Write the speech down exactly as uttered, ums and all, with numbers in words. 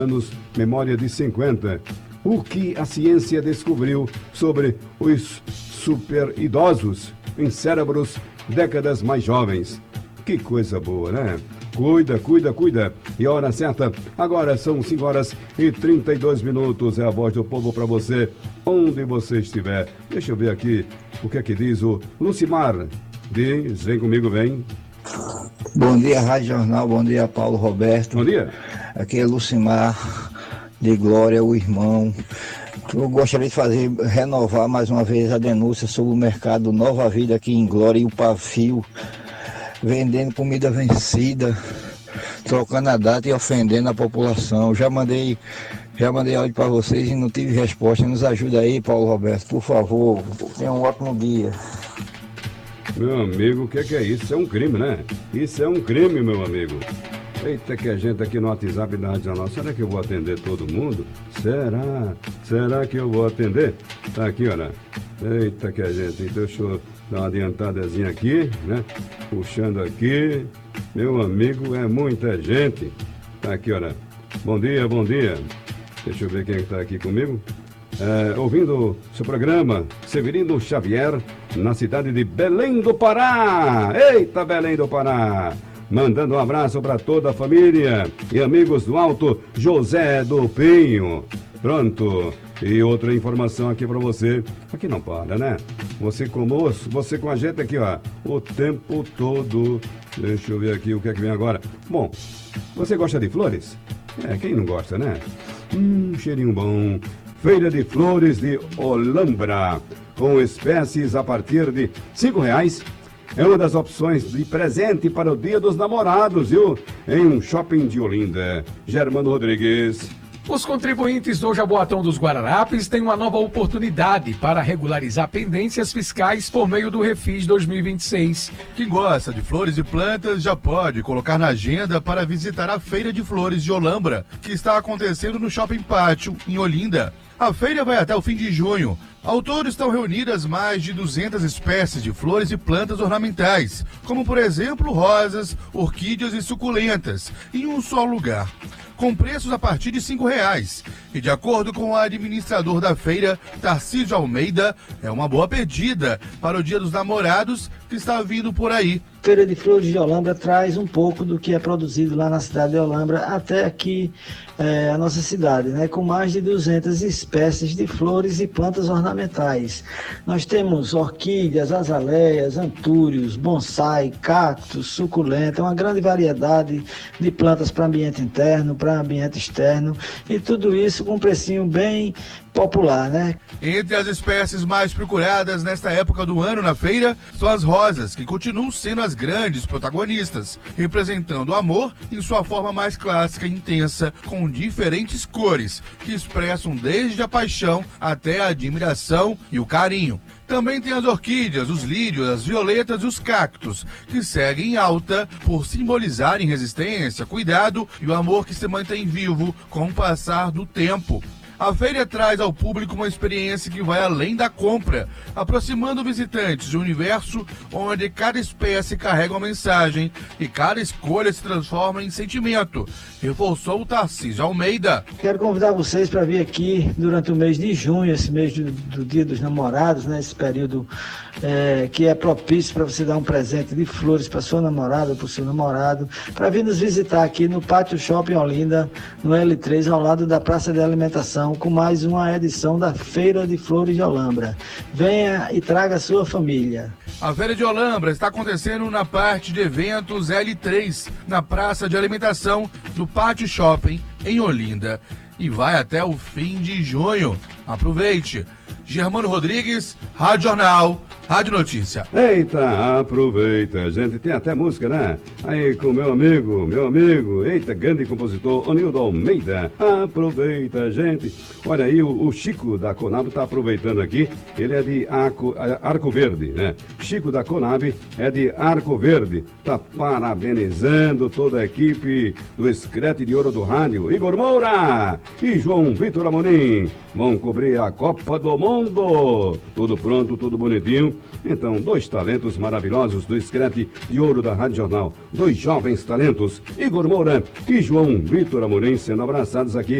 anos, memória de cinquenta. O que a ciência descobriu sobre os super idosos em cérebros décadas mais jovens? Que coisa boa, né? Cuida, cuida, cuida. E a hora certa, agora são cinco horas e trinta e dois minutos. É a voz do povo para você, onde você estiver. Deixa eu ver aqui o que é que diz o Lucimar. Diz, vem comigo, vem. Bom dia, Rádio Jornal. Bom dia, Paulo Roberto. Bom dia. Aqui é Lucimar, de Glória, o irmão. Eu gostaria de fazer, renovar mais uma vez a denúncia sobre o mercado Nova Vida aqui em Glória e o Pavio, vendendo comida vencida, trocando a data e ofendendo a população. Já mandei, já mandei áudio para vocês e não tive resposta. Nos ajuda aí, Paulo Roberto, por favor. Tenha um ótimo dia. Meu amigo, o que é que é isso? Isso é um crime, né? Isso é um crime, meu amigo. Eita, que a gente aqui no WhatsApp da Rádio Jornal, será que eu vou atender todo mundo? Será? Será que eu vou atender? Tá aqui, olha. Eita, que a gente, deixa eu dar uma adiantadazinha aqui, né? Puxando aqui. Meu amigo, é muita gente. Tá aqui, olha. Bom dia, bom dia. Deixa eu ver quem está aqui comigo. É, ouvindo seu programa, Severino Xavier, na cidade de Belém do Pará. Eita, Belém do Pará. Mandando um abraço para toda a família e amigos do Alto José do Pinho. Pronto. E outra informação aqui para você. Aqui não para, né? Você conosco, você com a gente aqui, ó, o tempo todo. Deixa eu ver aqui o que é que vem agora. Bom, você gosta de flores? É, quem não gosta, né? Hum, cheirinho bom. Feira de Flores de Olambra, com espécies a partir de cinco reais. É uma das opções de presente para o Dia dos Namorados, viu? Em um shopping de Olinda. Germano Rodrigues. Os contribuintes do Jaboatão dos Guararapes têm uma nova oportunidade para regularizar pendências fiscais por meio do Refis dois mil e vinte e seis. Quem gosta de flores e plantas já pode colocar na agenda para visitar a Feira de Flores de Olambra, que está acontecendo no Shopping Pátio, em Olinda. A feira vai até o fim de junho. Ao todo estão reunidas mais de duzentas espécies de flores e plantas ornamentais, como por exemplo rosas, orquídeas e suculentas, em um só lugar, com preços a partir de cinco reais. E de acordo com o administrador da feira, Tarcísio Almeida, é uma boa pedida para o Dia dos Namorados que está vindo por aí. Feira de Flores de Olambra traz um pouco do que é produzido lá na cidade de Olambra até aqui é, a nossa cidade, né? Com mais de duzentas espécies de flores e plantas ornamentais. Nós temos orquídeas, azaleias, antúrios, bonsai, cactos, suculenta, uma grande variedade de plantas para ambiente interno, para ambiente externo, e tudo isso com um precinho bem popular, né? Entre as espécies mais procuradas nesta época do ano na feira são as rosas, que continuam sendo as grandes protagonistas, representando o amor em sua forma mais clássica e intensa, com diferentes cores, que expressam desde a paixão até a admiração e o carinho. Também tem as orquídeas, os lírios, as violetas e os cactos, que seguem em alta por simbolizarem resistência, cuidado e o amor que se mantém vivo com o passar do tempo. A feira traz ao público uma experiência que vai além da compra, aproximando visitantes de um universo onde cada espécie carrega uma mensagem e cada escolha se transforma em sentimento, reforçou o Tarcísio Almeida. Quero convidar vocês para vir aqui durante o mês de junho, esse mês do, do Dia dos Namorados, né? Esse período é, que é propício para você dar um presente de flores para sua namorada ou para o seu namorado, para vir nos visitar aqui no Pátio Shopping Olinda, no L três, ao lado da Praça de Alimentação, com mais uma edição da Feira de Flores de Olambra. Venha e traga a sua família. A Feira de Olambra está acontecendo na parte de eventos L três, na Praça de Alimentação do Pátio Shopping, em Olinda. E vai até o fim de junho. Aproveite! Germano Rodrigues, Rádio Jornal, Rádio Notícia. Eita, aproveita, gente, tem até música, né? Aí com meu amigo, meu amigo, eita, grande compositor, Onildo Almeida. Aproveita, gente. Olha aí, o, o Chico da Conab tá aproveitando aqui, ele é de Arco, Arco Verde, né? Chico da Conab é de Arco Verde, tá parabenizando toda a equipe do Escrete de Ouro do Rádio, Igor Moura e João Vitor Amorim. Vão cobrir a Copa do mundo! Tudo pronto, tudo bonitinho. Então, dois talentos maravilhosos do Screte de Ouro da Rádio Jornal. Dois jovens talentos, Igor Moura e João Vitor Amorim, sendo abraçados aqui